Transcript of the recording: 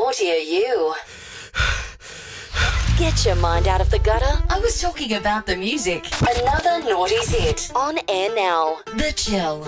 naughty are you? Get your mind out of the gutter. I was talking about the music. Another Naughty's hit. On air now. The Chill.